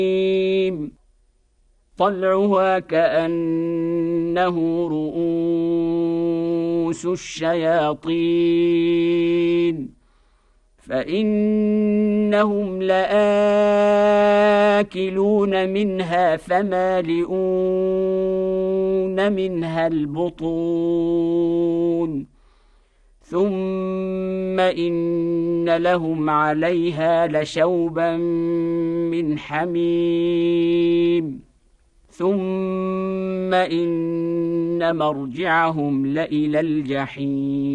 طلعها كأنه رءوس الشياطين فإنهم لآكلون منها فمالئون منها البطون ثم إن لهم عليها لشوبا من حميم ثم إن مرجعهم لإلى الجحيم